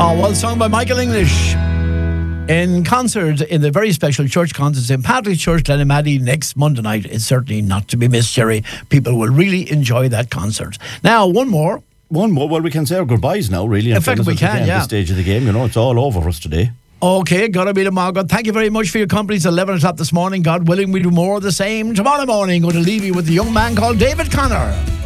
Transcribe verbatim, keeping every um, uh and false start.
Oh, well sung by Michael English. In concert in the very special church concert in Patrick's Church, Glenamaddy, next Monday night. It's certainly not to be missed, Jerry. People will really enjoy that concert. Now, one more. One more. Well, we can say our goodbyes now, really. In fact, we can, yeah. At this stage of the game, you know, it's all over for us today. Okay, gotta be tomorrow. Thank you very much for your company. It's eleven o'clock this morning. God willing, we do more of the same tomorrow morning. Going to leave you with a young man called David Connor.